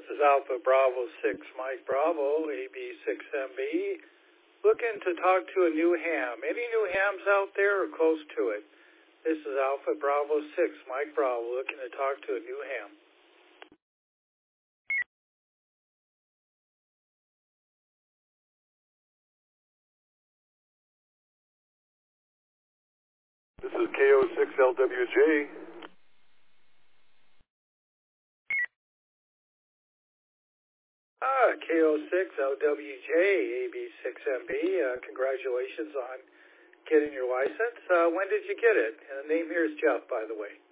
is Alpha Bravo 6 Mike Bravo, AB6MB, looking to talk to a new ham. Any new hams out there or close to it? This is Alpha Bravo 6 Mike Bravo, looking to talk to a new ham. This is KO6LWJ. KO6LWJ, AB6MB, congratulations on getting your license. When did you get it? And the name here is Jeff, by the way.